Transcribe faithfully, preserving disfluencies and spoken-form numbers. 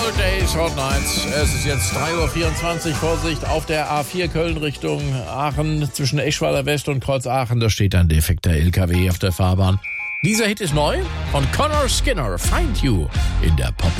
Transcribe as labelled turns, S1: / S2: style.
S1: Old Days, Hot Nights. Es ist jetzt drei Uhr vierundzwanzig. Vorsicht, auf der A vier Köln Richtung Aachen zwischen Eschweiler West und Kreuz Aachen. Da steht ein defekter L K W auf der Fahrbahn. Dieser Hit ist neu von Connor Skinner, Find You, in der Pop